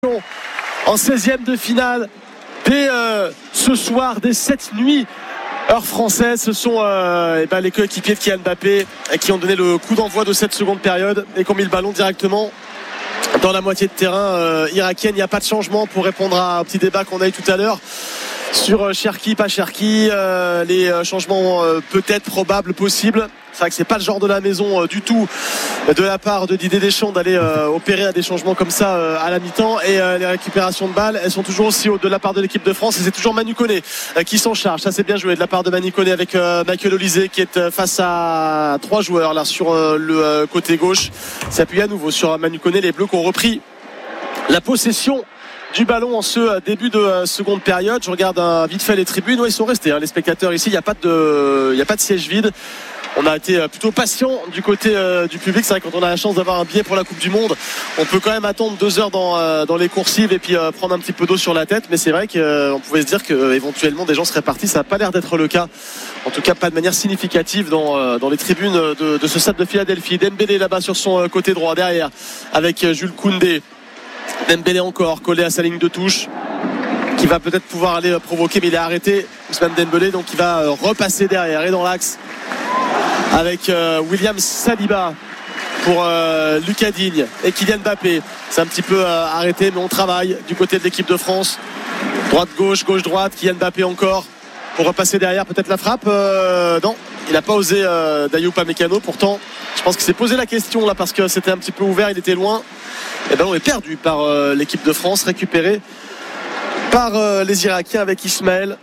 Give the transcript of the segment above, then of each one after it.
En 16e de finale dès ce soir, dès cette nuit heure française. Ce sont les coéquipiers de Kylian Mbappé qui ont donné le coup d'envoi de cette seconde période et qui ont mis le ballon directement dans la moitié de terrain irakienne. Il n'y a pas de changement pour répondre à un petit débat qu'on a eu tout à l'heure sur Cherki, pas Cherki, les changements peut-être probables, possibles. C'est vrai que c'est pas le genre de la maison du tout de la part de Didier Deschamps d'aller opérer à des changements comme ça à la mi-temps. Et les récupérations de balles, elles sont toujours aussi hautes de la part de l'équipe de France, et c'est toujours Manu Koné qui s'en charge. Ça, c'est bien joué de la part de Manu Koné avec Michael Olise qui est face à 3 joueurs là sur le côté gauche. S'appuie à nouveau sur Manu Koné. Les Bleus qui ont repris la possession du ballon en ce début de seconde période. Je regarde vite fait les tribunes. Ouais, ils sont restés, les spectateurs ici. Il n'y a pas de siège vide. On a été plutôt patient du côté du public. C'est vrai que quand on a la chance d'avoir un billet pour la Coupe du Monde, on peut quand même attendre 2 heures dans les coursives et puis prendre un petit peu d'eau sur la tête. Mais c'est vrai qu'on pouvait se dire qu'éventuellement des gens seraient partis. Ça n'a pas l'air d'être le cas. En tout cas, pas de manière significative dans les tribunes de ce stade de Philadelphie. Dembélé là-bas sur son côté droit derrière avec Jules Koundé. Dembélé encore collé à sa ligne de touche, qui va peut-être pouvoir aller provoquer, mais il est arrêté, Ousmane Dembélé, donc il va repasser derrière et dans l'axe avec William Saliba pour Lucas Digne et Kylian Mbappé. C'est un petit peu arrêté, mais on travaille du côté de l'équipe de France. Droite-gauche, gauche-droite, Kylian Mbappé encore pour repasser derrière, peut-être la frappe. Non, il n'a pas osé Dayot Upamecano. Pourtant, je pense qu'il s'est posé la question là parce que c'était un petit peu ouvert, il était loin. Et ballon est perdu par l'équipe de France, récupéré par les Irakiens avec Ismaël.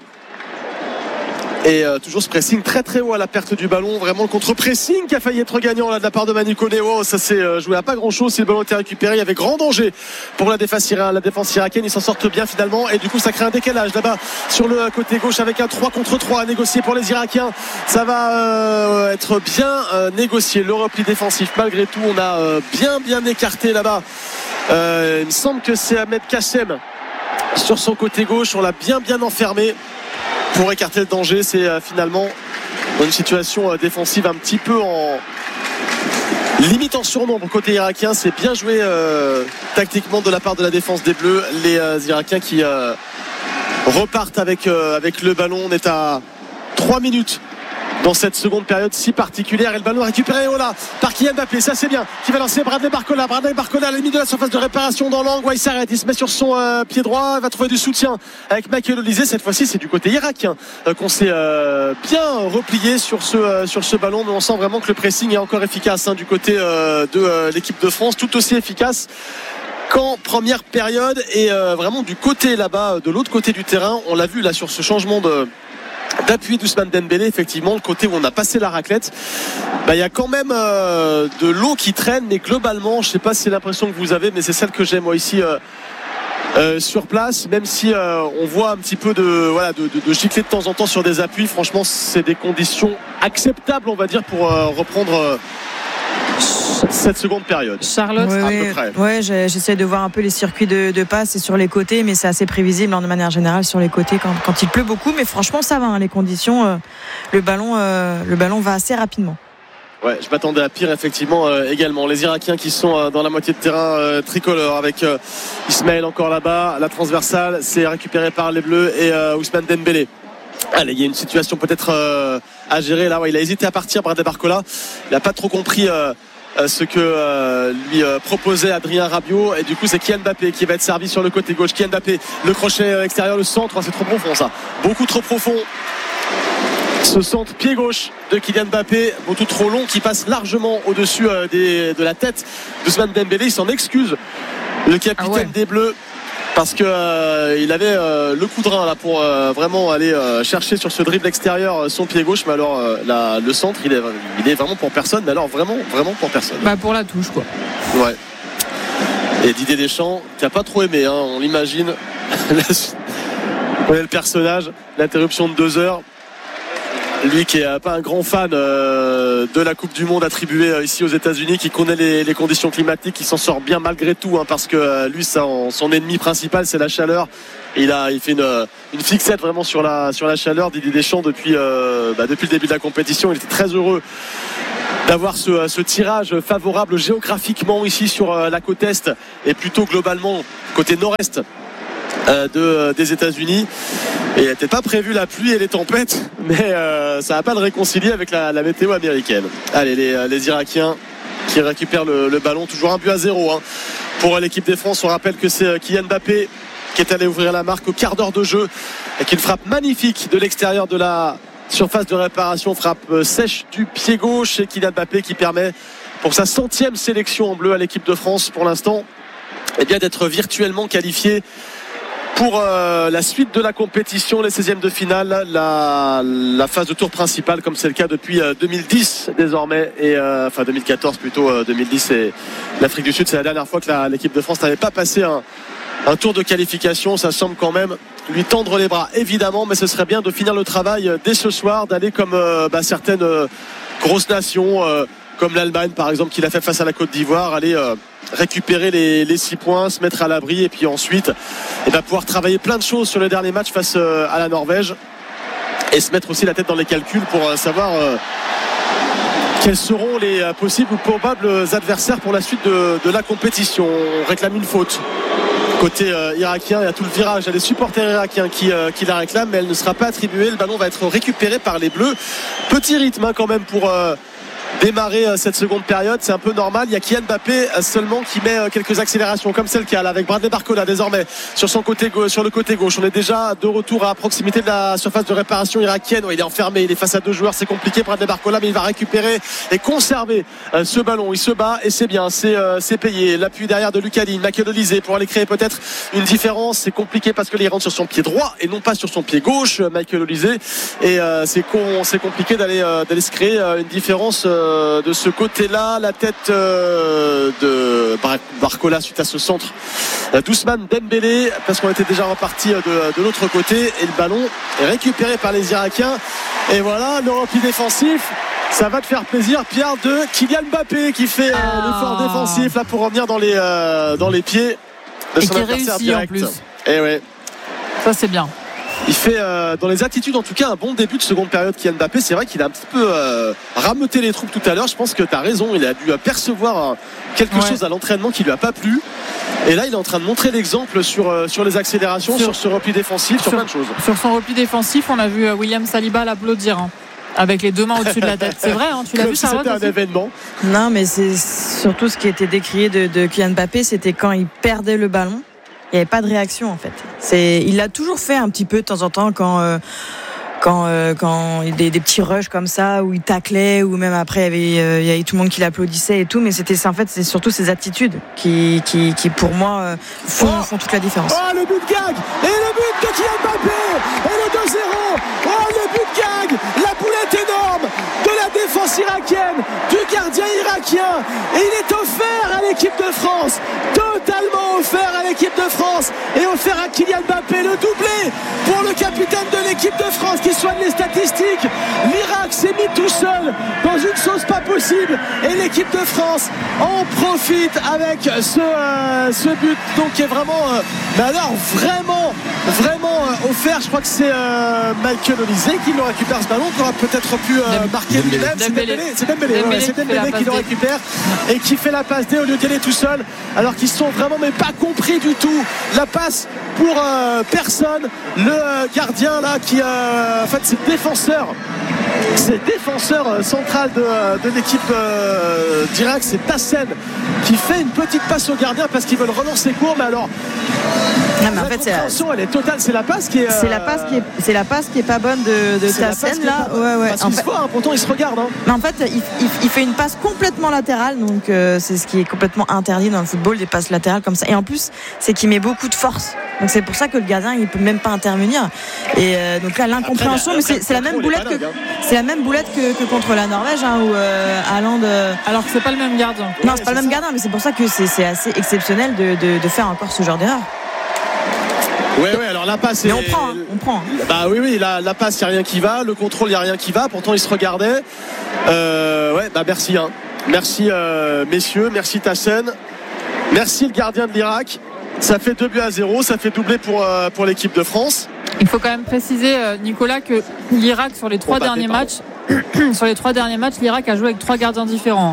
Et toujours ce pressing très très haut à la perte du ballon. Vraiment le contre-pressing qui a failli être gagnant là de la part de Manu Koné. Oh, ça s'est joué à pas grand chose. Si le ballon était récupéré, il y avait grand danger pour la défense irakienne. Ils s'en sortent bien finalement. Et du coup ça crée un décalage là-bas sur le côté gauche avec un 3 contre 3 à négocier pour les Irakiens. Ça va être bien négocié. Le repli défensif malgré tout. On a bien écarté là-bas. Il me semble que c'est Ahmed Kassem sur son côté gauche. On l'a bien enfermé pour écarter le danger. C'est finalement dans une situation défensive un petit peu en limite en surnombre côté irakien. C'est bien joué tactiquement de la part de la défense des Bleus. Les Irakiens qui repartent avec le ballon. On est à 3 minutes dans cette seconde période si particulière, et le ballon récupéré par Kylian Mbappé. Ça c'est bien, qui va lancer Bradley Barcola à la limite de la surface de réparation dans l'angle. Il s'arrête, il se met sur son pied droit, il va trouver du soutien avec Michael Olise. Cette fois-ci c'est du côté irakien qu'on s'est bien replié sur ce ballon, mais on sent vraiment que le pressing est encore efficace du côté de l'équipe de France, tout aussi efficace qu'en première période. Et vraiment du côté là-bas, de l'autre côté du terrain, on l'a vu là sur ce changement d'appui d'Ousmane Dembélé, effectivement le côté où on a passé la raclette, il y a quand même de l'eau qui traîne, mais globalement je sais pas si c'est l'impression que vous avez, mais c'est celle que j'ai moi ici sur place, même si on voit un petit peu de gicler de temps en temps sur des appuis. Franchement c'est des conditions acceptables, on va dire, pour reprendre cette seconde période. Charlotte, à peu près. Ouais, j'essaie de voir un peu les circuits de passe et sur les côtés, mais c'est assez prévisible de manière générale sur les côtés quand il pleut beaucoup. Mais franchement, ça va, les conditions, le ballon va assez rapidement. Ouais, je m'attendais à pire effectivement également. Les Irakiens qui sont dans la moitié de terrain tricolore avec Ismaël encore là-bas. La transversale, c'est récupéré par les Bleus et Ousmane Dembélé. Allez, il y a une situation peut-être à gérer là. Ouais, il a hésité à partir, Bradley Barcola. Il n'a pas trop compris ce que lui proposait Adrien Rabiot, et du coup c'est Kylian Mbappé qui va être servi sur le côté gauche. Kylian Mbappé, le crochet extérieur, le centre, c'est trop profond ça, beaucoup trop profond. Ce centre pied gauche de Kylian Mbappé, beaucoup trop long, qui passe largement au-dessus de la tête d'Ousmane Dembélé. Il s'en excuse, le capitaine des Bleus, parce que il avait le coup de rein là pour vraiment aller chercher sur ce dribble extérieur son pied gauche, mais alors le centre il est vraiment pour personne, mais alors vraiment pour personne. Pour la touche quoi. Ouais. Et Didier Deschamps qui a pas trop aimé, on l'imagine. On connaît le personnage, l'interruption de 2 heures. Lui qui est pas un grand fan de la Coupe du Monde attribuée ici aux États-Unis, qui connaît les conditions climatiques, qui s'en sort bien malgré tout, parce que lui son ennemi principal c'est la chaleur. Et il fait une fixette vraiment sur la chaleur. Didier Deschamps depuis le début de la compétition, il était très heureux d'avoir ce tirage favorable géographiquement ici sur la côte Est et plutôt globalement côté nord-est des États-Unis. Et il n'était pas prévu la pluie et les tempêtes, mais ça va pas le réconcilier avec la météo américaine. Allez, les Irakiens qui récupèrent le ballon, toujours 1-0 hein. Pour l'équipe des France. On rappelle que c'est Kylian Mbappé qui est allé ouvrir la marque au quart d'heure de jeu avec une frappe magnifique de l'extérieur de la surface de réparation, frappe sèche du pied gauche, et Kylian Mbappé qui permet pour sa 100e sélection en bleu à l'équipe de France pour l'instant d'être virtuellement qualifié pour la suite de la compétition, les 16e de finale, la phase de tour principale, comme c'est le cas depuis 2010 désormais, et 2014 plutôt. 2010 et l'Afrique du Sud, c'est la dernière fois que l'équipe de France n'avait pas passé un tour de qualification. Ça semble quand même lui tendre les bras évidemment, mais ce serait bien de finir le travail dès ce soir, d'aller comme certaines grosses nations comme l'Allemagne par exemple, qui l'a fait face à la Côte d'Ivoire, aller récupérer les 6 points, se mettre à l'abri et puis ensuite pouvoir travailler plein de choses sur le dernier match face à la Norvège et se mettre aussi la tête dans les calculs pour savoir quels seront les possibles ou probables adversaires pour la suite de la compétition. On réclame une faute côté irakien, il y a tout le virage, il y a les supporters irakiens qui la réclament, mais elle ne sera pas attribuée. Le ballon va être récupéré par les Bleus. Petit rythme quand même pour démarrer cette seconde période, c'est un peu normal. Il y a Kylian Mbappé seulement qui met quelques accélérations, comme c'est le cas là, avec Bradley Barcola désormais sur le côté gauche. On est déjà de retour à proximité de la surface de réparation irakienne. Il est enfermé, il est face à 2 joueurs, c'est compliqué Bradley Barcola, mais il va récupérer et conserver ce ballon. Il se bat et c'est bien, c'est payé. L'appui derrière de Lucali, Michael Olise pour aller créer peut-être une différence. C'est compliqué parce que il rentre sur son pied droit et non pas sur son pied gauche, Michael Olise, et c'est compliqué d'aller se créer une différence de ce côté-là. La tête de Barcola suite à ce centre d'Ousmane Dembélé, parce qu'on était déjà reparti de l'autre côté, et le ballon est récupéré par les Irakiens. Et voilà, le repli défensif, ça va te faire plaisir, Pierre, de Kylian Mbappé qui fait l'effort défensif là pour revenir dans les pieds de son adversaire direct. En plus. Et ouais, ça c'est bien. Il fait dans les attitudes en tout cas un bon début de seconde période, Kylian Mbappé. C'est vrai qu'il a un petit peu rameuté les troupes tout à l'heure. Je pense que tu as raison, il a dû percevoir quelque chose à l'entraînement qui lui a pas plu, et là il est en train de montrer l'exemple sur les accélérations, sur ce repli défensif, sur plein de choses. Sur son repli défensif, on a vu William Saliba l'applaudir avec les 2 mains au-dessus de la tête. C'est vrai, tu l'as vu, Charlotte, c'était un événement. Non, mais c'est surtout ce qui était décrié de Kylian Mbappé, c'était quand il perdait le ballon. Il n'y avait pas de réaction en fait. Il l'a toujours fait un petit peu de temps en temps quand des petits rushs comme ça où il taclait, ou même après il y avait tout le monde qui l'applaudissait et tout, mais c'est surtout ses attitudes qui pour moi font toute la différence. Oh, le but de gag et le but de Kylian Mbappé et le 2-0. Oh, le but de gag, la boulette énorme de la défense irakienne, du gardien irakien, et il est offert à l'équipe de France, totalement offert à l'équipe de France, et offert à Kylian Mbappé. Le doublé pour le capitaine de l'équipe de France qui soigne les statistiques. L'Irak s'est mis tout seul dans une sauce pas possible, et l'équipe de France en profite avec ce but, donc qui est vraiment mais alors vraiment offert. Je crois que c'est Michael Olise qui le récupère, ce ballon qu'on aurait peut-être pu marquer lui-même. C'est Dembélé qui le récupère et qui fait la passe D au lieu d'y aller tout seul, alors qu'ils sont vraiment mais pas compris du tout. La passe pour personne. Le gardien là qui en fait c'est défenseur central de l'équipe d'Irak, c'est Tassen qui fait une petite passe au gardien parce qu'ils veulent relancer court, mais alors non, mais en fait, elle est totale. C'est la passe qui est c'est la passe qui est pas bonne de Tassen là. Ouais. Parce qu'il se voit, pourtant il se regarde. Mais en fait, il fait une passe complètement latérale, donc c'est ce qui est complètement interdit dans le football, des passes latérales comme ça. Et en plus, c'est qu'il met beaucoup de force. Donc c'est pour ça que le gardien il peut même pas intervenir. Et donc là l'incompréhension, mais c'est la même boulette que contre la Norvège où Haaland. Alors que c'est pas le même gardien. Non, c'est pas le même gardien, mais c'est pour ça que c'est assez exceptionnel de faire encore ce genre d'erreur. Ouais, alors la passe. Mais on prend. Bah oui, la passe, il n'y a rien qui va. Le contrôle, il n'y a rien qui va. Pourtant, il se regardait. Merci. Merci, messieurs. Merci, Tassen. Merci, le gardien de l'Irak. Ça fait 2-0. Ça fait doubler pour l'équipe de France. Il faut quand même préciser, Nicolas, que l'Irak, sur les 3 derniers matchs, sur les 3 derniers matchs, l'Irak a joué avec 3 gardiens différents.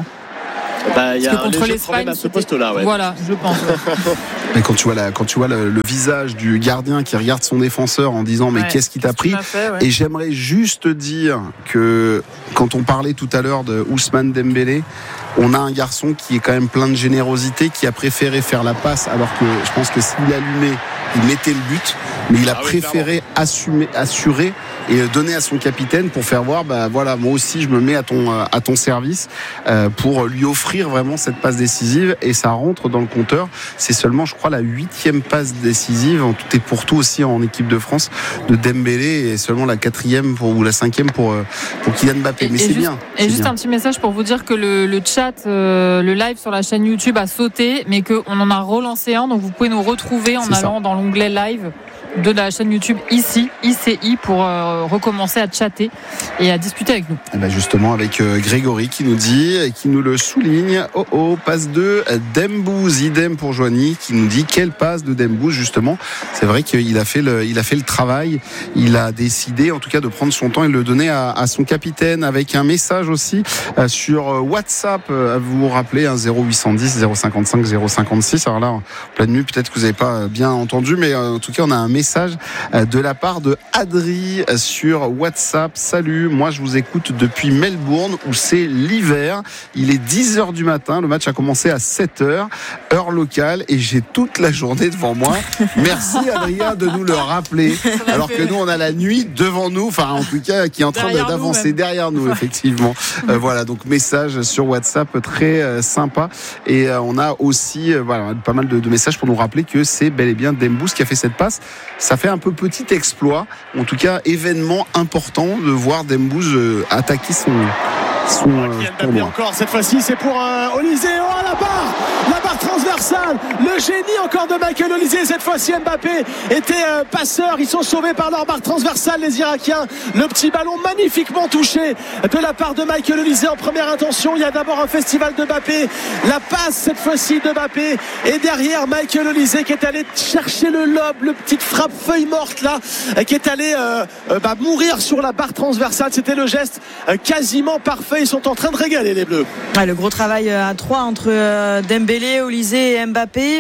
Il y a contre un léger problème à ce poste-là. Ouais. Voilà, je pense. Et quand tu vois le visage du gardien qui regarde son défenseur en disant mais qu'est-ce qui t'a pris, et j'aimerais juste dire que quand on parlait tout à l'heure de Ousmane Dembélé, on a un garçon qui est quand même plein de générosité, qui a préféré faire la passe, alors que je pense que s'il allumait, il mettait le but, mais il a préféré assurer et donner à son capitaine pour faire voir, voilà, moi aussi je me mets à ton service, pour lui offrir vraiment cette passe décisive, et ça rentre dans le compteur. C'est seulement, je crois, la 8e passe décisive en tout et pour tout aussi en équipe de France de Dembélé, et seulement la 4e ou la 5e pour Kylian Mbappé. Mais c'est bien. Et juste un petit message pour vous dire que le chat, le live sur la chaîne YouTube a sauté, mais qu'on en a relancé un, donc vous pouvez nous retrouver en allant dans l'onglet live de la chaîne YouTube ici, ICI, pour recommencer à chatter et à discuter avec nous. Et justement avec Grégory qui nous dit, qui nous le souligne, passe de Dembouz, idem pour Joanie, qui nous dit quelle passe de Dembouz justement. C'est vrai qu'il a fait le travail, il a décidé en tout cas de prendre son temps et de le donner à son capitaine, avec un message aussi sur WhatsApp, vous vous rappelez, 0810 055 056. Alors là, en pleine nuit, peut-être que vous n'avez pas bien entendu, mais en tout cas on a un message de la part de Adri sur WhatsApp. Salut, moi je vous écoute depuis Melbourne où c'est l'hiver. Il est 10h du matin, le match a commencé à 7h, heure locale, et j'ai toute la journée devant moi. Merci Adrien de nous le rappeler, alors que nous on a la nuit devant nous, enfin en tout cas qui est en train d'avancer derrière nous, effectivement. Voilà, donc message sur WhatsApp très sympa, et on a aussi pas mal de messages pour nous rappeler que c'est bel et bien Dembouz qui a fait cette passe. Ça fait un peu petit exploit, en tout cas événement important de voir Dembouz attaquer son tournoi. Encore cette fois-ci, c'est pour Olysée. La barre transversale, le génie encore de Michael Olysée. Cette fois-ci, Mbappé était passeur. Ils sont sauvés par leur barre transversale, les Irakiens. Le petit ballon magnifiquement touché de la part de Michael Olysée en première intention. Il y a d'abord un festival de Mbappé, la passe cette fois-ci de Mbappé, et derrière Michael Olysée qui est allé chercher le lob, le petite frappe feuille morte là, qui est allé mourir sur la barre transversale. C'était le geste quasiment parfait. Ils sont en train de régaler les Bleus. Le gros travail à 3 entre Dembélé, Olysée et Mbappé.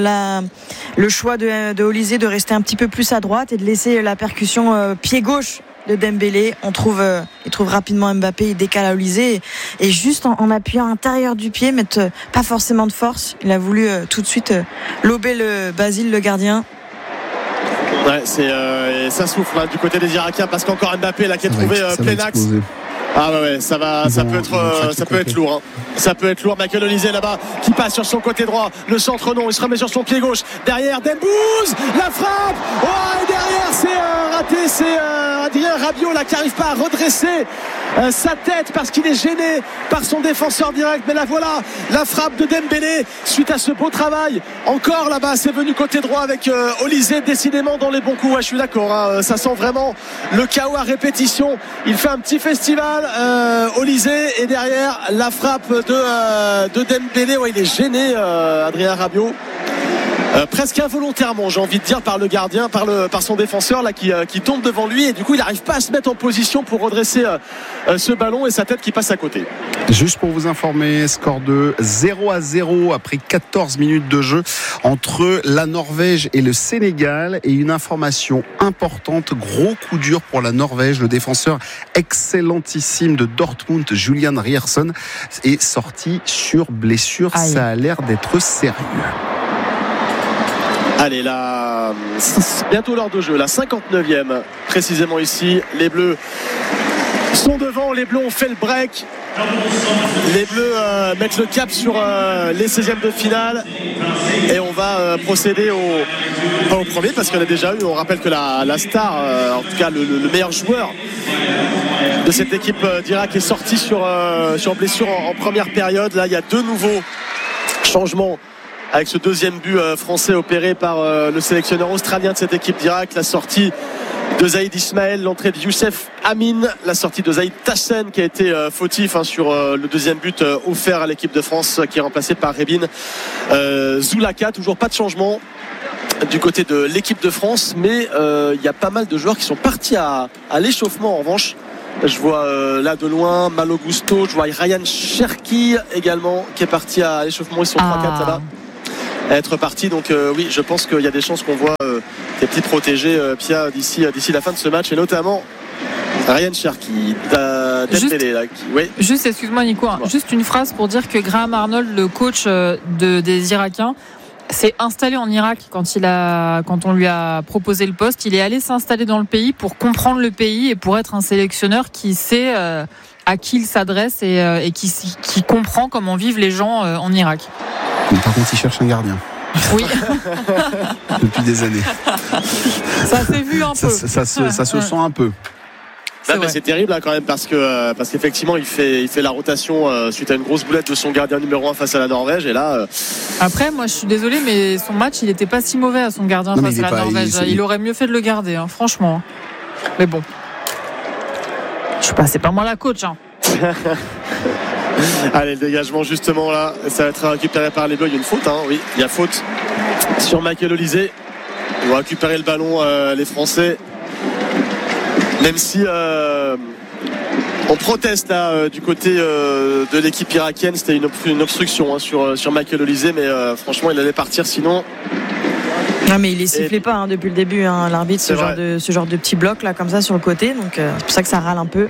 Le choix de Olysée de rester un petit peu plus à droite et de laisser la percussion pied gauche de Dembélé. Il trouve rapidement Mbappé, il décale à Olysée, et juste en appuyant à l'intérieur du pied, mettre pas forcément de force. Il a voulu tout de suite lober le Basile, le gardien. Ouais, ça souffle du côté des Irakiens, parce qu'encore Mbappé là qui est trouvé plein axe. Ah ouais, ça peut être lourd. Hein. Ça peut être lourd. Michael Olysée là-bas qui passe sur son côté droit. Le centre non, il se remet sur son pied gauche. Derrière Dembouz, la frappe. Et derrière c'est raté. C'est Adrien Rabiot là qui n'arrive pas à redresser sa tête parce qu'il est gêné par son défenseur direct. Mais là voilà, la frappe de Dembélé suite à ce beau travail. Encore là-bas, c'est venu côté droit avec Olysée, décidément dans les bons coups. Ouais, je suis d'accord. Hein. Ça sent vraiment le chaos à répétition. Il fait un petit festival. Olysée, et derrière la frappe de Dembélé. Il est gêné, Adrien Rabiot, presque involontairement, j'ai envie de dire, par le gardien, par son défenseur là qui tombe devant lui, et du coup il n'arrive pas à se mettre en position pour redresser ce ballon, et sa tête qui passe à côté. Juste pour vous informer, score de 0-0 après 14 minutes de jeu entre la Norvège et le Sénégal. Et une information importante, gros coup dur pour la Norvège. Le défenseur excellentissime de Dortmund, Julian Ryerson, est sorti sur blessure. Aïe. Ça a l'air d'être sérieux. Allez, là, bientôt l'heure de jeu, la 59e précisément ici. Les Bleus sont devant, les Bleus ont fait le break. Les Bleus mettent le cap sur les 16e de finale, et on va procéder au premier, parce qu'on a déjà eu, on rappelle que la star, en tout cas le meilleur joueur de cette équipe d'Irak est sorti sur blessure en première période. Là il y a 2 nouveaux changements avec ce deuxième but français opéré par le sélectionneur australien de cette équipe d'Irak. La sortie de Zaïd Ismaël, l'entrée de Youssef Amin, la sortie de Zaïd Tassen qui a été fautif sur le deuxième but offert à l'équipe de France, qui est remplacé par Rebin Zoulaka. Toujours pas de changement du côté de l'équipe de France, mais il y a pas mal de joueurs qui sont partis à l'échauffement en revanche Je vois là de loin Malo Gusto, je vois Ryan Cherki également qui est parti à l'échauffement. Ils sont 3-4 là-bas à être partis. Donc oui, je pense qu'il y a des chances qu'on voit des petits protégés Pia d'ici la fin de ce match, et notamment Ryan Cherki. Juste, excuse-moi Nico, juste une phrase pour dire que Graham Arnold, le coach des Irakiens, s'est installé en Irak quand on lui a proposé le poste. Il est allé s'installer dans le pays pour comprendre le pays et pour être un sélectionneur qui sait à qui il s'adresse et qui comprend comment vivent les gens en Irak. Par contre, il cherche un gardien. Oui. Depuis des années. Ça s'est vu un peu. Ça se sent un peu. C'est terrible quand même parce qu'effectivement il fait la rotation suite à une grosse boulette de son gardien numéro 1 face à la Norvège, et là après moi je suis désolé mais son match il n'était pas si mauvais à son gardien face à la Norvège. Il aurait mieux fait de le garder franchement, mais bon, je sais pas, c'est pas moi la coach Allez, le dégagement justement là, ça va être récupéré par les Bleus. Il y a une faute, oui, il y a faute sur Michael Olise. Ils vont récupérer le ballon les Français. Même si on proteste là du côté de l'équipe irakienne, c'était une obstruction sur Michael Olise, mais franchement il allait partir sinon. Non mais il les sifflait pas depuis le début l'arbitre, ce genre de petit bloc là comme ça sur le côté, donc c'est pour ça que ça râle un peu.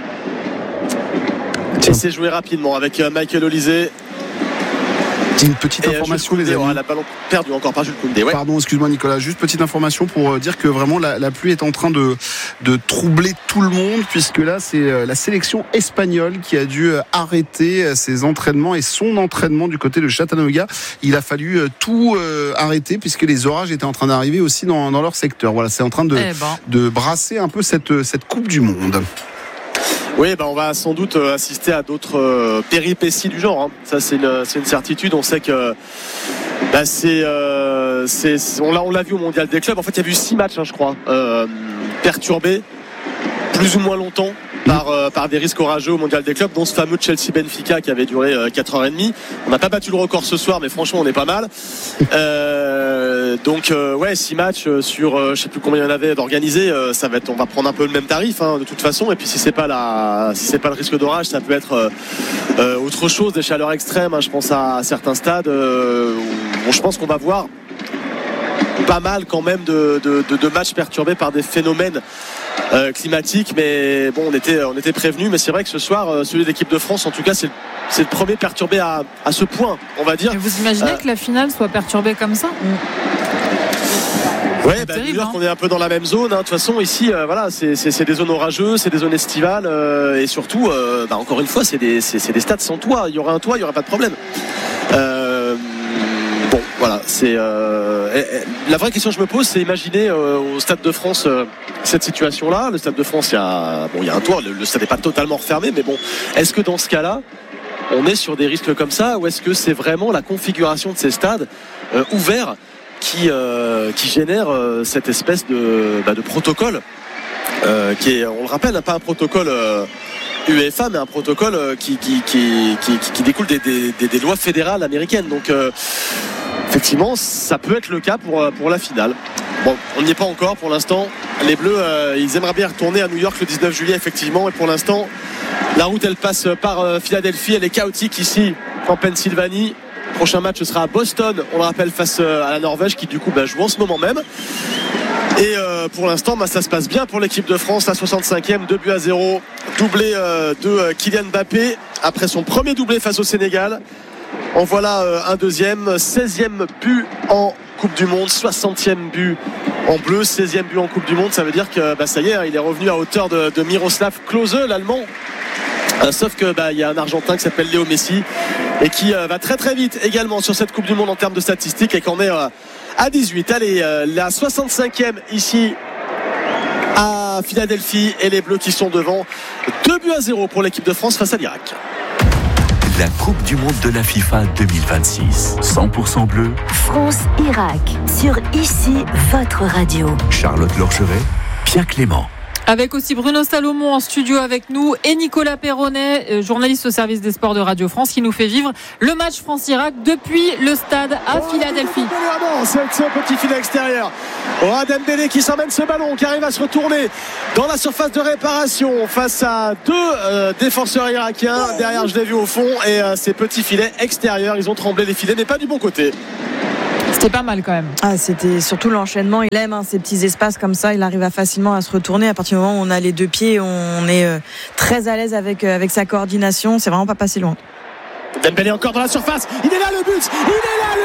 Et c'est joué rapidement avec Michael Olise. Une petite information, les amis. La ballon perdu encore par Jules Koundé. Ouais. Pardon, excuse-moi Nicolas. Juste petite information pour dire que vraiment la pluie est en train de troubler tout le monde, puisque là c'est la sélection espagnole qui a dû arrêter ses entraînements et son entraînement du côté de Chattanooga. Il a fallu tout arrêter puisque les orages étaient en train d'arriver aussi dans leur secteur. Voilà, c'est en train de brasser un peu cette Coupe du Monde. Oui, on va sans doute assister à d'autres péripéties du genre. Ça, c'est une certitude. On sait que on l'a vu au Mondial des clubs. En fait, il y a eu 6 matchs, je crois, perturbés plus ou moins longtemps par des risques orageux au Mondial des clubs, dont ce fameux Chelsea-Benfica qui avait duré 4h30. On n'a pas battu le record ce soir, mais franchement on est pas mal. Donc 6 matchs sur je sais plus combien il y en avait d'organisés, on va prendre un peu le même tarif de toute façon, et puis si c'est pas le risque d'orage, ça peut être autre chose, des chaleurs extrêmes, je pense à certains stades où je pense qu'on va voir pas mal quand même de matchs perturbés par des phénomènes climatiques, mais bon, on était prévenus. Mais c'est vrai que ce soir, celui de l'équipe de France, en tout cas, c'est le premier perturbé à ce point, on va dire. Et vous imaginez que la finale soit perturbée comme ça? Oui, New York, on est un peu dans la même zone. De toute façon, ici, c'est des zones orageuses, c'est des zones estivales, et surtout, encore une fois, c'est des stades sans toit. Il y aurait un toit, il n'y aurait pas de problème. Voilà, c'est la vraie question que je me pose, c'est imaginer au Stade de France cette situation-là. Le Stade de France, il y a un toit, le stade n'est pas totalement refermé, mais bon, est-ce que dans ce cas-là, on est sur des risques comme ça, ou est-ce que c'est vraiment la configuration de ces stades ouverts qui génère cette espèce de protocole qui est, on le rappelle, pas un protocole UEFA, mais un protocole qui découle des lois fédérales américaines. Donc effectivement, ça peut être le cas pour la finale. Bon, on n'y est pas encore pour l'instant. Les Bleus, ils aimeraient bien retourner à New York le 19 juillet, effectivement. Et pour l'instant, la route, elle passe par Philadelphie. Elle est chaotique ici, en Pennsylvanie. Le prochain match sera à Boston, on le rappelle, face à la Norvège, qui du coup joue en ce moment même. Et pour l'instant, ça se passe bien pour l'équipe de France. La 65e, 2-0, doublé de Kylian Mbappé après son premier doublé face au Sénégal. En voilà un deuxième, 16e but en Coupe du Monde, 60e but en bleu, 16e but en Coupe du Monde. Ça veut dire que ça y est, il est revenu à hauteur de Miroslav Klose, l'Allemand. Sauf que il y a un Argentin qui s'appelle Léo Messi et qui va très très vite également sur cette Coupe du Monde en termes de statistiques, et qu'on est à 18. Allez, la 65e ici à Philadelphie, et les Bleus qui sont devant, 2-0 pour l'équipe de France face à l'Irak. La Coupe du Monde de la FIFA 2026. 100% bleu. France-Irak sur ICI, votre radio. Charlotte Lorcheret, Pierre Clément. Avec aussi Bruno Salomon en studio avec nous et Nicolas Perronnet, journaliste au service des sports de Radio France, qui nous fait vivre le match France-Irak depuis le stade à Philadelphie. C'est ce petit filet extérieur. Dembélé qui s'emmène ce ballon, qui arrive à se retourner dans la surface de réparation face à deux défenseurs irakiens. Derrière, je l'ai vu au fond, et ces petits filets extérieurs, ils ont tremblé les filets, mais pas du bon côté. C'était pas mal quand même. C'était surtout l'enchaînement. Il aime ces petits espaces comme ça. Il arrive facilement à se retourner. À partir du moment où on a les deux pieds, on est très à l'aise avec sa coordination. C'est vraiment pas passé loin. Dembélé encore dans la surface. Il est là le but. Il est là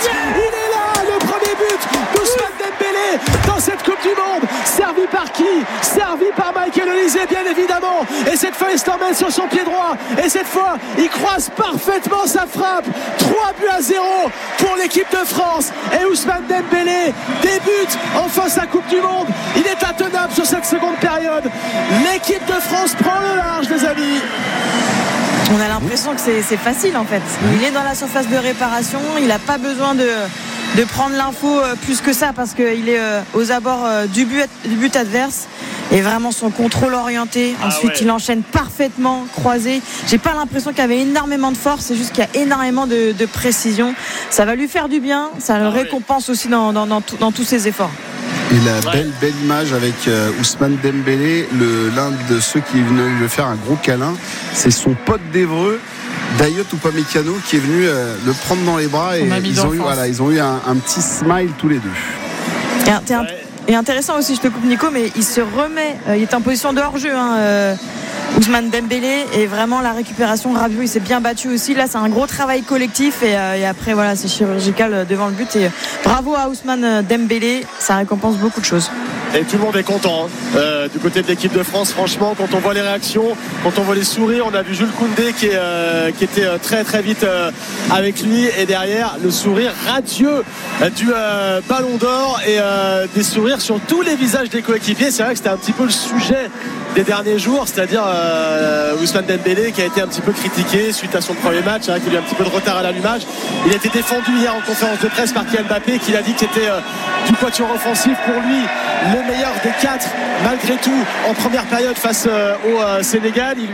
le premier but d'Ousmane Dembélé dans cette Coupe du Monde. Servi par qui? Servi par Michael Olise, bien évidemment. Et cette fois, il se l'emmène sur son pied droit. Et cette fois, il croise parfaitement sa frappe. 3-0 pour l'équipe de France. Et Ousmane Dembélé débute enfin sa Coupe du Monde. Il est intenable sur cette seconde période. L'équipe de France prend le large, les amis. On a l'impression que c'est facile en fait. Il est dans la surface de réparation. Il n'a pas besoin de prendre l'info plus que ça, parce qu'il est aux abords du but adverse. Et vraiment son contrôle orienté. Ensuite, il enchaîne parfaitement croisé. J'ai pas l'impression qu'il y avait énormément de force. C'est juste qu'il y a énormément de précision. Ça va lui faire du bien. Ça le récompense aussi dans tous ses efforts. Et la belle image avec Ousmane Dembélé, l'un de ceux qui est venu lui faire un gros câlin, c'est son pote d'Évreux, Dayot Upamecano, qui est venu le prendre dans les bras, et ils ont eu un petit smile tous les deux. Et intéressant aussi, je te coupe Nico, mais il se remet, il est en position de hors-jeu, Ousmane Dembélé, et vraiment la récupération, Rabiot il s'est bien battu aussi. Là c'est un gros travail collectif, et après voilà, c'est chirurgical devant le but, et bravo à Ousmane Dembélé, ça récompense beaucoup de choses. Et tout le monde est content du côté de l'équipe de France. Franchement, quand on voit les réactions, quand on voit les sourires, on a vu Jules Koundé qui était très très vite avec lui, et derrière le sourire radieux du Ballon d'Or, et des sourires sur tous les visages des coéquipiers. C'est vrai que c'était un petit peu le sujet des derniers jours, c'est-à-dire Ousmane Dembélé qui a été un petit peu critiqué suite à son premier match. C'est vrai qu'il a eu un petit peu de retard à l'allumage. Il a été défendu hier en conférence de presse par Kylian Mbappé, qui a dit que c'était du quatuor offensif pour lui le meilleur des 4 malgré tout en première période face au Sénégal. Il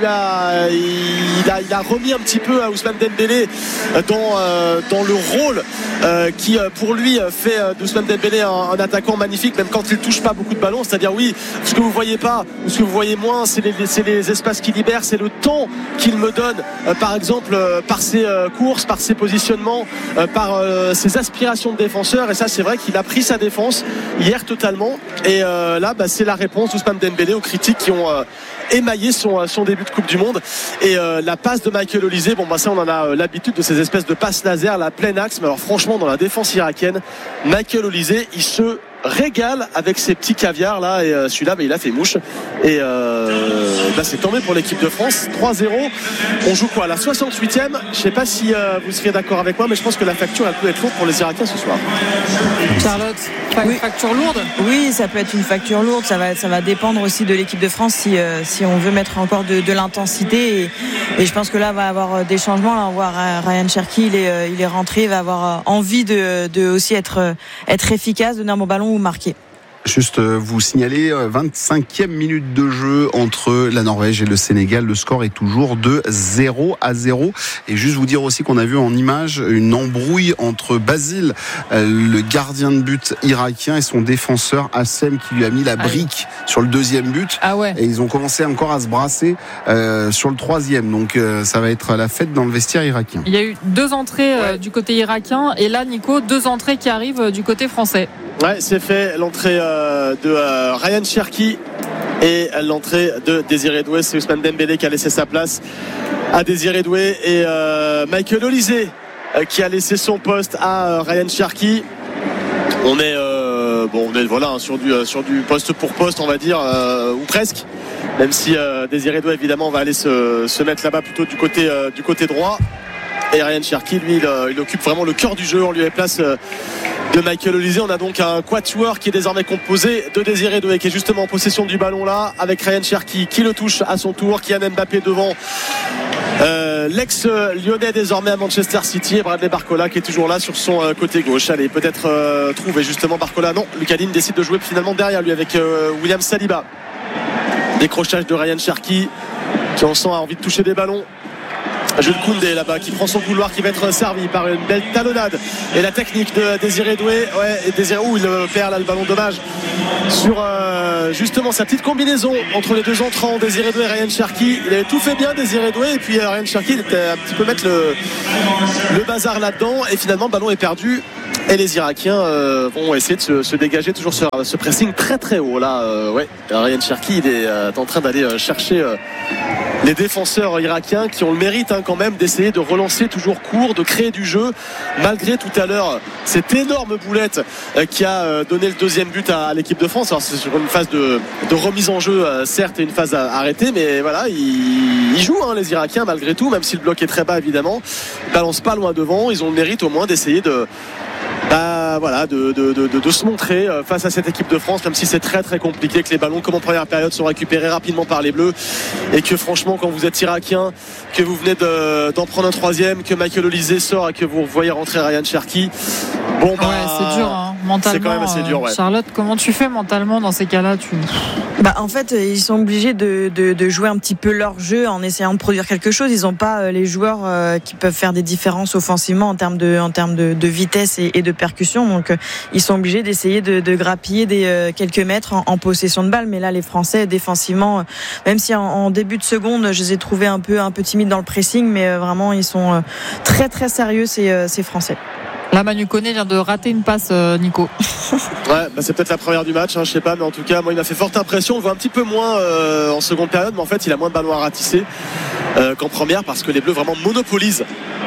a remis un petit peu à Ousmane Dembélé dans le rôle qui pour lui fait d'Ousmane Dembélé un attaquant magnifique, même quand il touche pas beaucoup de ballons. C'est-à-dire ce que vous voyez pas ou ce que vous voyez moins, c'est les espaces qu'il libère, c'est le temps qu'il me donne, par exemple par ses courses, par ses positionnements, par ses aspirations de défenseur. Et ça, c'est vrai qu'il a pris sa défense hier totalement, et là c'est la réponse d'Ousmane Dembélé aux critiques qui ont émaillé son début de Coupe du Monde. Et la passe de Michael Olise, ça on en a l'habitude de ces espèces de passes laser, la pleine axe, mais alors franchement dans la défense irakienne, Michael Olise il se régale avec ses petits caviars là, et celui-là il a fait mouche, et c'est tombé pour l'équipe de France. 3-0. On joue quoi, la 68e? Je sais pas si vous seriez d'accord avec moi, mais je pense que la facture elle peut être lourde pour les Irakiens ce soir. Charlotte, une facture lourde? Oui, ça peut être une facture lourde. Ça va dépendre aussi de l'équipe de France si on veut mettre encore de l'intensité, et je pense que là va avoir des changements. Là on voit Ryan Cherki, il est rentré, il va avoir envie de aussi être efficace, donner un bon ballon ou marquer. Juste vous signaler 25e minute de jeu entre la Norvège et le Sénégal. Le score est toujours de 0-0. Et juste vous dire aussi qu'on a vu en image une embrouille entre Basile, le gardien de but irakien, et son défenseur Hassem, qui lui a mis la brique sur le deuxième but. Et ils ont commencé encore à se brasser sur le troisième. Donc ça va être la fête dans le vestiaire irakien. Il y a eu 2 entrées du côté irakien, et là Nico, 2 entrées qui arrivent du côté français. Ouais, c'est fait. L'entrée de Ryan Cherki et l'entrée de Désiré Doué. C'est Ousmane Dembélé qui a laissé sa place à Désiré Doué, et Michael Olise qui a laissé son poste à Ryan Cherki. On est sur du poste pour poste, on va dire, ou presque, même si Désiré Doué évidemment va aller se mettre là-bas plutôt du côté droit. Et Ryan Cherki, lui, il occupe vraiment le cœur du jeu en lieu et place de Michael Olise. On a donc un quatuor qui est désormais composé de Désiré Doué, qui est justement en possession du ballon là, avec Ryan Cherki qui le touche à son tour, Kylian Mbappé devant, l'ex-lyonnais désormais à Manchester City, et Bradley Barcola qui est toujours là sur son côté gauche. Allez, peut-être trouver justement Barcola. Non, Lucas Digne décide de jouer finalement derrière lui avec William Saliba. Décrochage de Ryan Cherki qui on sent a envie de toucher des ballons. Jules Koundé là-bas qui prend son couloir, qui va être servi par une belle talonnade et la technique de Désiré Doué. Et Désiré, il perd là le ballon, dommage, sur justement sa petite combinaison entre les deux entrants, Désiré Doué et Ryan Cherki. Il avait tout fait bien, Désiré Doué, et puis Ryan Cherki il était un petit peu mettre le bazar là-dedans, et finalement le ballon est perdu. Et les Irakiens vont essayer de se dégager, toujours ce pressing très très haut là. Ryan Cherki il est en train d'aller chercher les défenseurs irakiens qui ont le mérite quand même d'essayer de relancer toujours court, de créer du jeu, malgré tout à l'heure cette énorme boulette qui a donné le deuxième but à l'équipe de France. Alors c'est sur une phase de remise en jeu, certes, et une phase arrêtée, mais voilà, ils jouent les Irakiens malgré tout, même si le bloc est très bas évidemment. Ils balancent pas loin devant, ils ont le mérite au moins d'essayer de se montrer face à cette équipe de France, même si c'est très très compliqué, que les ballons comme en première période sont récupérés rapidement par les Bleus, et que franchement quand vous êtes irakien, que vous venez d'en prendre un troisième, que Michael Olise sort et que vous voyez rentrer Ryan Cherki, c'est dur mentalement. C'est quand même assez dur, Charlotte, comment tu fais mentalement dans ces cas-là? En fait, ils sont obligés de jouer un petit peu leur jeu en essayant de produire quelque chose. Ils n'ont pas les joueurs qui peuvent faire des différences offensivement en termes de vitesse et de percussion. Donc, ils sont obligés d'essayer de grappiller quelques mètres en possession de balle. Mais là, les Français, défensivement, même si en début de seconde, je les ai trouvés un peu timides dans le pressing, mais vraiment, ils sont très très sérieux ces Français. Là, Manu Koné vient de rater une passe, Nico. C'est peut-être la première du match, je sais pas, mais en tout cas, moi, il m'a fait forte impression. On le voit un petit peu moins en seconde période, mais en fait, il a moins de ballons à ratisser qu'en première, parce que les Bleus vraiment monopolisent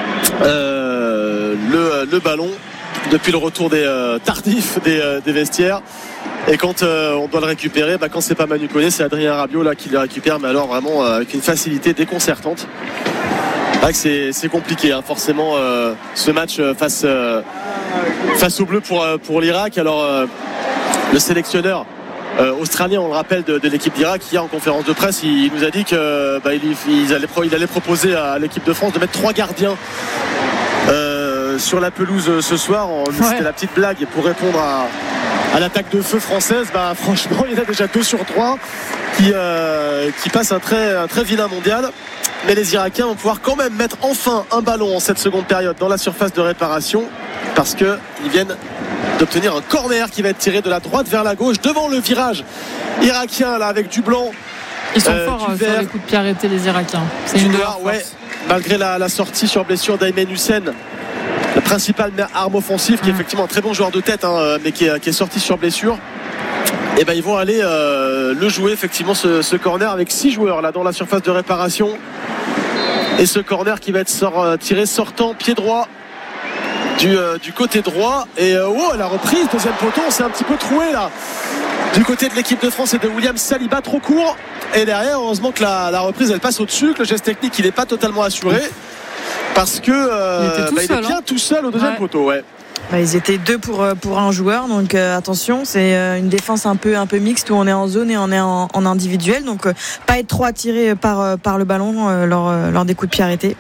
le ballon depuis le retour tardif des vestiaires. Et quand on doit le récupérer, quand c'est pas Manu Koné, c'est Adrien Rabiot là qui le récupère, mais alors vraiment avec une facilité déconcertante. C'est compliqué forcément ce match face aux Bleus pour l'Irak. Alors le sélectionneur australien, on le rappelle, de l'équipe d'Irak, hier en conférence de presse, il nous a dit qu'il allait proposer à l'équipe de France de mettre 3 gardiens sur la pelouse ce soir. C'était la petite blague, et pour répondre à l'attaque de feu française, franchement il y en a déjà 2 sur 3 qui passent un très vilain mondial. Mais les Irakiens vont pouvoir quand même mettre enfin un ballon en cette seconde période dans la surface de réparation, parce qu'ils viennent d'obtenir un corner qui va être tiré de la droite vers la gauche devant le virage irakien là, avec du blanc. Ils sont forts sur les coups de pied arrêtés, les Irakiens. C'est une noire, malgré la sortie sur blessure d'Aymen Hussein, le principal arme offensive, qui est effectivement un très bon joueur de tête, mais qui est sorti sur blessure. Et ils vont aller le jouer effectivement ce corner avec 6 joueurs là dans la surface de réparation, et ce corner qui va être tiré sortant pied droit du côté droit. Et la reprise, deuxième poteau, on s'est un petit peu troué là du côté de l'équipe de France et de William Saliba, trop court, et derrière heureusement que la reprise elle passe au-dessus, que le geste technique il n'est pas totalement assuré, parce que il est bien tout seul au deuxième poteau. Ils étaient 2 pour un joueur, donc attention, c'est une défense un peu mixte où on est en zone et on est en individuel, donc pas être trop attiré par le ballon lors des coups de pied arrêtés.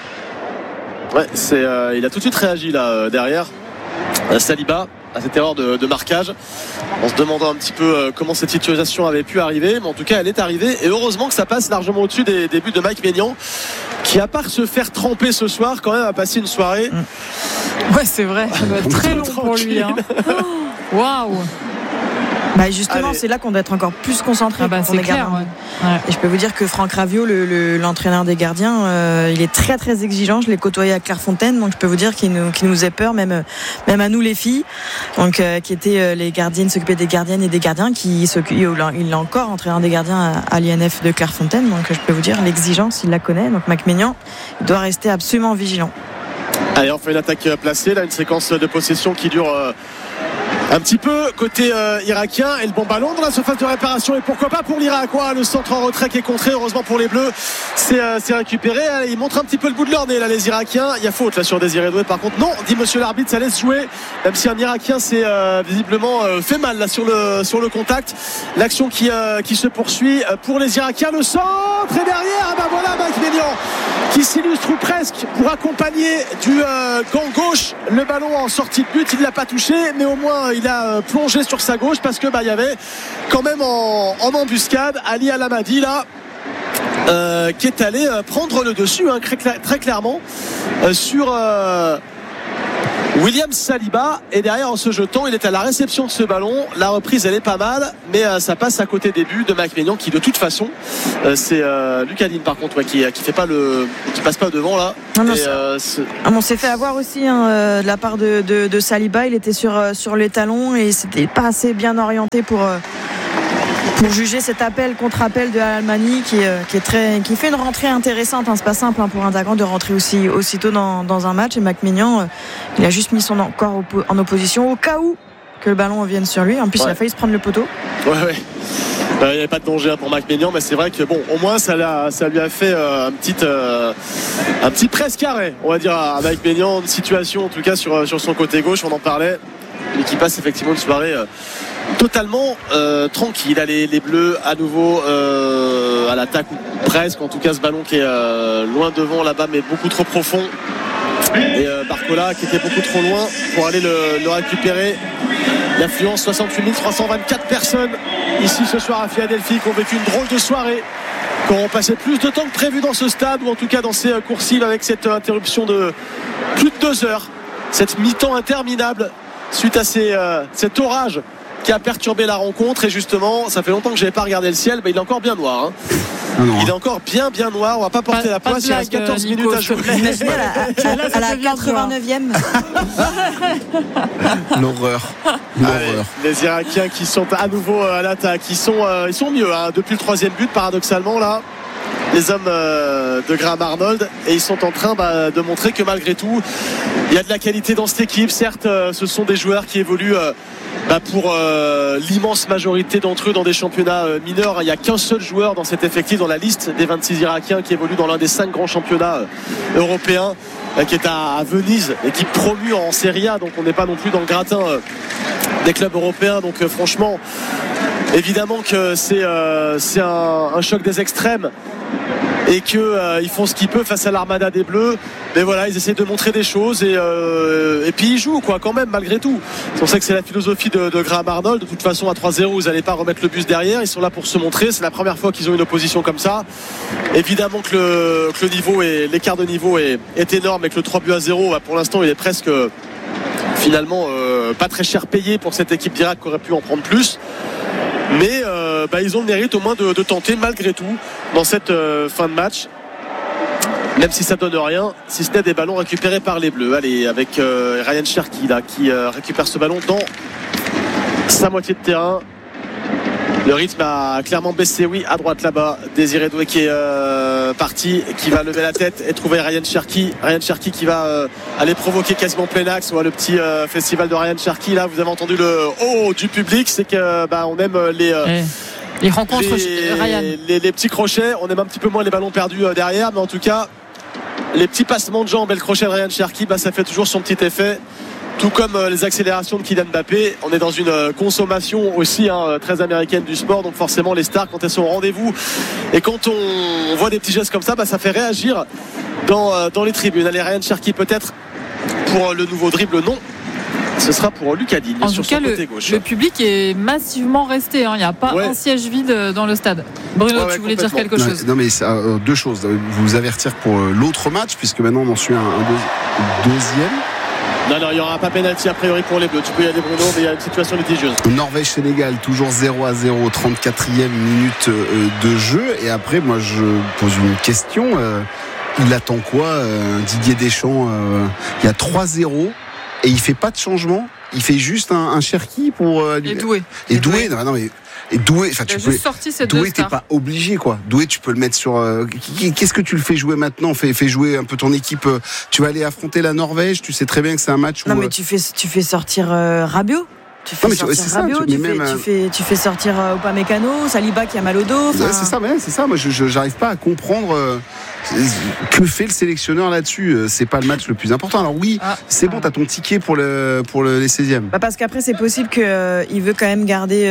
Il a tout de suite réagi là derrière Saliba à cette erreur de marquage, en se demandant un petit peu comment cette situation avait pu arriver, mais en tout cas elle est arrivée, et heureusement que ça passe largement au-dessus des buts de Mike Maignan, qui, à part se faire tremper ce soir, quand même a passé une soirée. C'est vrai, ça doit être très long pour lui. Waouh. Justement, c'est là qu'on doit être encore plus concentré. C'est clair. Et je peux vous dire que Franck Raviot, l'entraîneur des gardiens, il est très très exigeant. Je l'ai côtoyé à Clairefontaine, donc je peux vous dire qu'il nous faisait peur, même à nous les filles, donc qui étaient les gardiennes, s'occupaient des gardiennes et des gardiens, il est encore entraîneur des gardiens à l'INF de Clairefontaine, donc je peux vous dire l'exigence, il la connaît. Donc Mike Maignan, il doit rester absolument vigilant. Allez, on fait une attaque placée là, une séquence de possession qui dure un petit peu côté irakien, et le bon ballon dans la surface de réparation, et pourquoi pas pour l'Irak. Le centre en retrait qui est contré, heureusement pour les Bleus, c'est récupéré. Allez, ils montrent un petit peu le bout de leur nez là, les Irakiens. Il y a faute là sur Désiré Doué, par contre non, dit monsieur l'arbitre, ça laisse jouer, même si un Irakien s'est visiblement fait mal là sur le contact. L'action qui se poursuit pour les Irakiens, le centre centre et derrière, ben voilà Mike Maignan qui s'illustre ou presque pour accompagner du gant gauche le ballon en sortie de but. Il ne l'a pas touché, mais au moins il a plongé sur sa gauche parce que il y avait quand même en embuscade Ali Al-Hamadi là qui est allé prendre le dessus très clairement sur William Saliba, et derrière en se jetant il est à la réception de ce ballon. La reprise elle est pas mal, mais ça passe à côté des buts de Mike Maignan qui de toute façon c'est Lucas Digne par contre qui fait pas qui passe pas devant là. On s'est fait avoir aussi de la part de Saliba. Il était sur les talons et c'était pas assez bien orienté pour juger cet contre-appel de Al-Hamadi qui fait une rentrée intéressante. C'est pas simple pour un attaquant de rentrer aussitôt dans un match. Et Mike Maignan, il a juste mis son corps en opposition au cas où que le ballon vienne sur lui. En plus, il a failli se prendre le poteau. Ouais. Il n'y avait pas de danger pour Mike Maignan, mais c'est vrai que au moins ça lui a fait un petit presse-carré, on va dire, à Mike Maignan, une situation en tout cas sur son côté gauche. On en parlait, mais qui passe effectivement une soirée totalement tranquille. Les Bleus à nouveau à l'attaque, ou presque, en tout cas ce ballon qui est loin devant là-bas mais beaucoup trop profond, et Barcola qui était beaucoup trop loin pour aller le récupérer. L'affluence 68 324 personnes ici ce soir à Philadelphie qui ont vécu une drôle de soirée, qui ont passé plus de temps que prévu dans ce stade, ou en tout cas dans ces coursives, avec cette interruption de plus de 2 heures, cette mi-temps interminable suite à cet orage qui a perturbé la rencontre. Et justement, ça fait longtemps que je n'avais pas regardé le ciel, il est encore bien noir. Il est encore bien noir. On va pas porter la poisse. Il reste 14 minutes à jouer. Imaginez à la 89e. L'horreur. Les Irakiens qui sont à nouveau à l'attaque, ils sont mieux depuis le 3e but paradoxalement là, les hommes de Graham Arnold, et ils sont en train de montrer que malgré tout il y a de la qualité dans cette équipe. Certes, ce sont des joueurs qui évoluent pour l'immense majorité d'entre eux dans des championnats mineurs. Il n'y a qu'un seul joueur dans cet effectif, dans la liste des 26 Irakiens, qui évolue dans l'un des 5 grands championnats européens, qui est à Venise, équipe promue en Serie A, donc on n'est pas non plus dans le gratin des clubs européens. Donc franchement, évidemment que c'est un choc des extrêmes, et qu'ils font ce qu'ils peuvent face à l'armada des Bleus. Mais voilà, ils essaient de montrer des choses, et puis ils jouent quand même malgré tout. On sait que c'est la philosophie de Graham Arnold. De toute façon, à 3-0 vous n'allez pas remettre le bus derrière. Ils sont là pour se montrer. C'est la première fois qu'ils ont une opposition comme ça. Évidemment que le niveau et l'écart de niveau est énorme, et que le 3-0 pour l'instant il est presque finalement pas très cher payé pour cette équipe d'Irak qui aurait pu en prendre plus. Mais ils ont le mérite au moins de tenter malgré tout dans cette fin de match, même si ça donne rien, si ce n'est des ballons récupérés par les Bleus. Allez, avec Ryan Cherki là, qui récupère ce ballon dans sa moitié de terrain. Le rythme a clairement baissé, à droite là-bas. Désiré Doué qui est parti, qui va lever la tête et trouver Ryan Cherki qui va aller provoquer quasiment plein axe. Le petit festival de Ryan Cherki là. Vous avez entendu le haut du public, c'est que on aime les rencontres, Ryan, les petits crochets. On aime un petit peu moins les ballons perdus derrière, mais en tout cas les petits passements de jambes et le crochet de Ryan Cherki, ça fait toujours son petit effet. Tout comme les accélérations de Kylian Mbappé. On est dans une consommation aussi très américaine du sport, donc forcément les stars, quand elles sont au rendez-vous et quand on voit des petits gestes comme ça, ça fait réagir dans les tribunes. Allez, Ryan Cherki peut-être pour le nouveau dribble, non, ce sera pour Lucas Digne sur son côté gauche. Le public est massivement resté, il n'y a pas un siège vide dans le stade. Bruno, tu voulais dire quelque chose? Non, mais deux choses. Vous avertir pour l'autre match, puisque maintenant on en suit un deuxième. Non, il n'y aura pas pénalty a priori pour les Bleus. Tu peux y aller, Bruno, mais il y a une situation litigieuse. Norvège-Sénégal, toujours 0-0, 34e minute de jeu. Et après, moi, je pose une question. Il attend quoi, Didier Deschamps? Il y a 3-0 et il fait pas de changement. Il fait juste un Cherki pour... Et Doué. Et Doué, non, mais... Et Doué, Doué, t'es pas obligé Doué, tu peux le mettre sur. Qu'est-ce que tu le fais jouer maintenant? Fais jouer un peu ton équipe. Tu vas aller affronter la Norvège. Tu sais très bien que c'est un match où. Non, mais tu fais sortir Rabiot. Tu fais sortir Rabiot, tu fais sortir Upamecano, Saliba qui a mal au dos. C'est ça. Moi, je n'arrive pas à comprendre que fait le sélectionneur là-dessus. C'est pas le match le plus important. Alors oui, c'est bon, t'as ton ticket pour les 16e. Parce qu'après, c'est possible qu'il veut quand même garder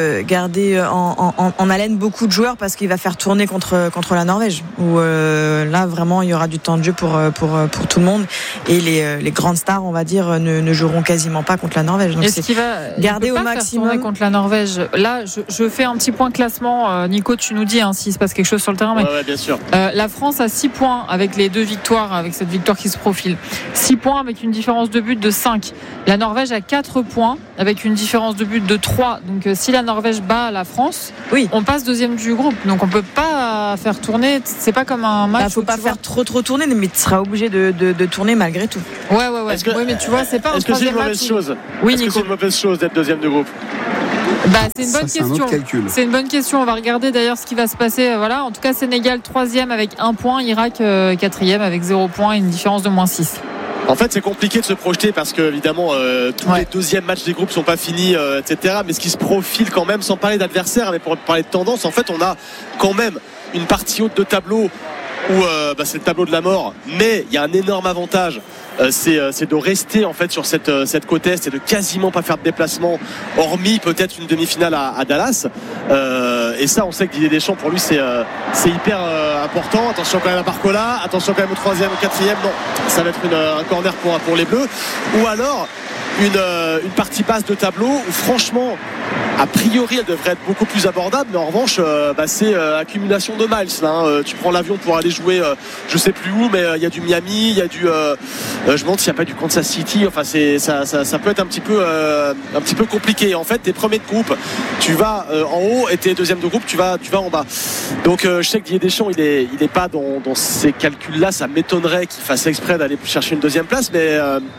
en haleine beaucoup de joueurs parce qu'il va faire tourner contre la Norvège. Où là, vraiment, il y aura du temps de jeu pour tout le monde. Et les grandes stars, on va dire, ne joueront quasiment pas contre la Norvège. Donc est-ce qu'il va garder au maximum contre la Norvège? Là, je fais un petit point classement. Nico, tu nous dis s'il se passe quelque chose sur le terrain. Mais ouais, bien sûr. La France a 6 points avec les 2 victoires, avec cette victoire qui se profile. 6 points avec une différence de but de 5. La Norvège a 4 points avec une différence de but de 3. Donc si la Norvège bat la France, on passe deuxième du groupe. Donc on peut pas faire tourner. C'est pas comme un match. Faut pas faire trop tourner, mais tu seras obligé de tourner malgré tout. Ouais. Mais tu vois, c'est pas un troisième match. Est-ce que c'est une mauvaise chose d'être deuxième de groupe? C'est une bonne question. C'est une bonne question. On va regarder d'ailleurs ce qui va se passer. Voilà. En tout cas, Sénégal 3e avec 1 point, Irak 4e avec 0 point et une différence de -6. En fait, c'est compliqué de se projeter parce que évidemment tous les deuxièmes matchs des groupes sont pas finis, etc. Mais ce qui se profile quand même, sans parler d'adversaire, mais pour parler de tendance, en fait, on a quand même une partie haute de tableau où c'est le tableau de la mort. Mais il y a un énorme avantage. C'est de rester en fait sur cette côte est et de quasiment pas faire de déplacement, hormis peut-être une demi-finale à Dallas. Et ça, on sait que Didier Deschamps, pour lui, c'est hyper important. Attention quand même à Barcola, attention quand même au 3e, au 4e. Non, ça va être un corner pour les Bleus. Ou alors une partie basse de tableau où franchement, a priori, elle devrait être beaucoup plus abordable, mais en revanche, c'est accumulation de miles. Là, tu prends l'avion pour aller jouer, je sais plus où, mais il y a du Miami, il y a du. Je me demande s'il n'y a pas du Kansas City. Enfin, ça peut être un petit peu compliqué. En fait, t'es premier de groupe, tu vas en haut, et t'es deuxième de groupe, tu vas en bas. Donc, je sais que Didier Deschamps, il est pas dans ces calculs-là. Ça m'étonnerait qu'il fasse exprès d'aller chercher une deuxième place, mais.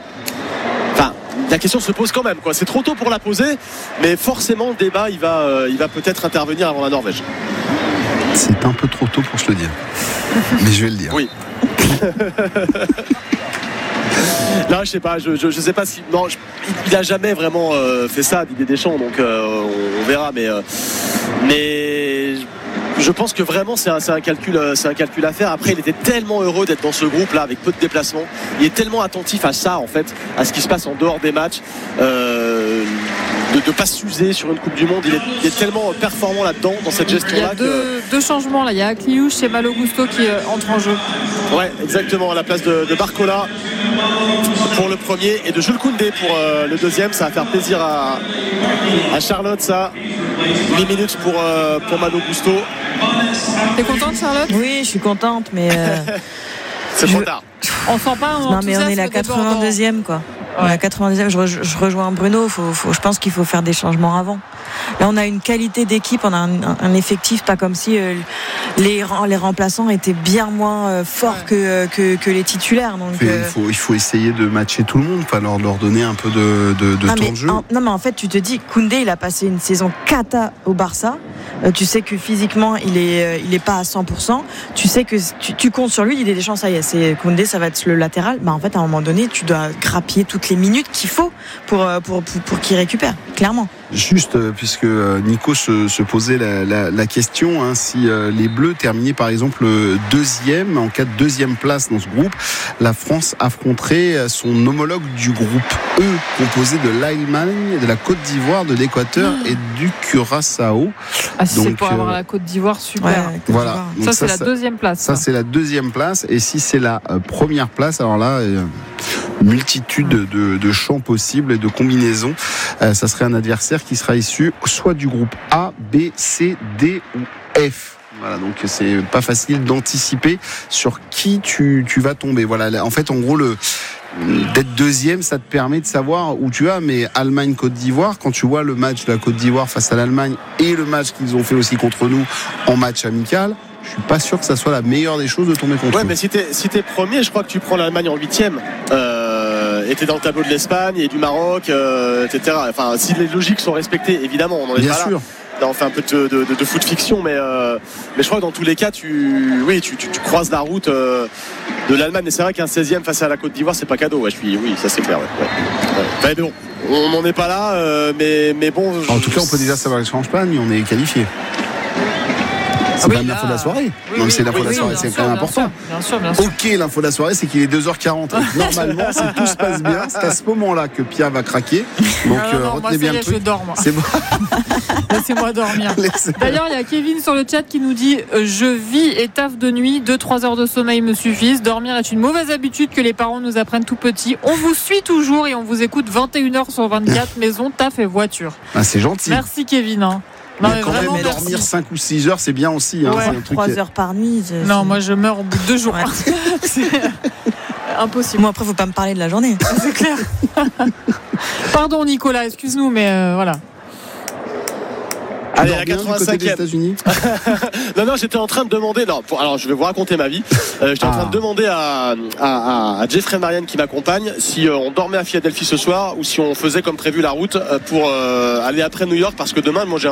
La question se pose quand même, quoi. C'est trop tôt pour la poser, mais forcément le débat il va peut-être intervenir avant la Norvège. C'est un peu trop tôt pour se le dire, mais je vais le dire. Oui. Là, je sais pas, je sais pas si il a jamais vraiment fait ça, Didier Deschamps, donc on verra, mais je pense que vraiment c'est un calcul à faire. Après, il était tellement heureux d'être dans ce groupe là avec peu de déplacements. Il est tellement attentif à ça, en fait, à ce qui se passe en dehors des matchs, de ne pas s'user sur une Coupe du Monde. Il est tellement performant là-dedans, dans cette gestion là. Il y a deux changements là. Il y a Akliouche et Malo Gusto qui entrent en jeu. Ouais, exactement, à la place de Barcola pour le premier et de Jules Koundé pour le deuxième. Ça va faire plaisir à Charlotte, ça. 8 minutes pour Malo Gusto. T'es contente, Charlotte? Oui, je suis contente, mais c'est trop tard. On sent pas. Non, mais on est la 82e, quoi. Ouais. La 90e, je rejoins Bruno. Je pense qu'il faut faire des changements avant. Là, on a une qualité d'équipe, on a un effectif, pas comme si les remplaçants étaient bien moins forts que les titulaires. Donc, il faut essayer de matcher tout le monde, pas leur donner un peu de temps de jeu. Non, mais en fait, tu te dis, Koundé, il a passé une saison cata au Barça. Tu sais que physiquement, il est pas à 100%. Tu sais que tu comptes sur lui. Didier Deschamps, ça y est, c'est Koundé, ça va être le latéral. En fait, à un moment donné, tu dois grappiller toutes les minutes qu'il faut pour qu'il récupère, clairement. Juste, puisque Nico se posait la question, si les Bleus terminaient par exemple deuxième, en cas de deuxième place dans ce groupe, la France affronterait son homologue du groupe E, composé de l'Allemagne, de la Côte d'Ivoire, de l'Équateur et du Curaçao. Si c'est pour avoir la Côte d'Ivoire, super. Ouais, voilà. Donc ça, c'est la deuxième place. Ça, c'est la deuxième place. Et si c'est la première place, alors là, multitude de champs possibles et de combinaisons. Ça serait un adversaire qui sera issu soit du groupe A, B, C, D ou F. Voilà, donc c'est pas facile d'anticiper sur qui tu vas tomber. Voilà, en fait, en gros, d'être deuxième, ça te permet de savoir où tu vas. Mais Allemagne-Côte d'Ivoire, quand tu vois le match de la Côte d'Ivoire face à l'Allemagne et le match qu'ils ont fait aussi contre nous en match amical, je suis pas sûr que ça soit la meilleure des choses de tomber contre eux. Ouais, mais si t'es premier, je crois que tu prends l'Allemagne en 8e. Et t'es dans le tableau de l'Espagne et du Maroc, etc. Enfin, si les logiques sont respectées, évidemment, on en est bien pas sûr. là. Là, on fait un peu de foot fiction, mais je crois que dans tous les cas, tu croises la route de l'Allemagne. Et c'est vrai qu'un 16e face à la Côte d'Ivoire, c'est pas cadeau. Oui, ça c'est clair. Mais bon, on n'en est pas là, mais bon. En tout cas, on peut déjà savoir les Champagne, on est qualifié. C'est quand même l'info de la soirée. Non, mais c'est l'info de la soirée, c'est quand même important. Bien sûr. Ok, l'info de la soirée, c'est qu'il est 2h40. Normalement, si tout se passe bien, c'est à ce moment-là que Pierre va craquer. Donc, retenez bien le truc. Je dors, moi. C'est bon. Laissez-moi dormir. D'ailleurs, il y a Kevin sur le chat qui nous dit je vis et taffe de nuit, 2-3 heures de sommeil me suffisent. Dormir est une mauvaise habitude que les parents nous apprennent tout petit. On vous suit toujours et on vous écoute 21h sur 24, maison, taf et voiture. Ah, c'est gentil. Merci Kevin. Non, mais quand même, dormir 5 ou 6 heures, c'est bien aussi. Ouais, 3 heures par nuit. Non, moi je meurs au bout de 2 jours. Ouais. C'est impossible. Moi, après, faut pas me parler de la journée. C'est clair. Pardon, Nicolas, excuse-nous, mais voilà. Allez, la 85e. Non, j'étais en train de demander. Alors, je vais vous raconter ma vie. J'étais en train de demander à Jeffrey Marianne qui m'accompagne si on dormait à Philadelphie ce soir ou si on faisait comme prévu la route pour aller après New York, parce que demain, moi, j'ai